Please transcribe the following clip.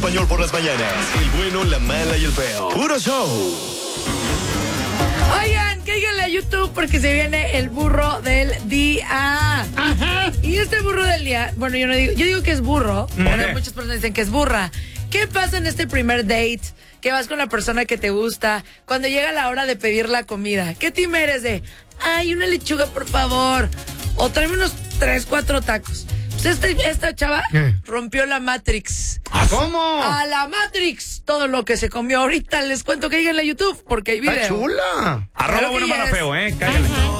español por las mañanas. El bueno, la mala y el feo. Puro show. Oigan, cáiganle a YouTube porque se viene el burro del día. Ajá. Y este burro del día, bueno, yo digo que es burro, pero muchas personas dicen que es burra. ¿Qué pasa en este primer date? Que vas con la persona que te gusta, cuando llega la hora de pedir la comida. ¿Qué team eres de? Ay, una lechuga, por favor. O tráeme unos 3, 4 tacos. Pues esta chava rompió la Matrix. ¿Cómo? A la Matrix. Todo lo que se comió ahorita les cuento que lleguen a YouTube porque hay video. ¡Está chula! @buenomalafeo, cállale.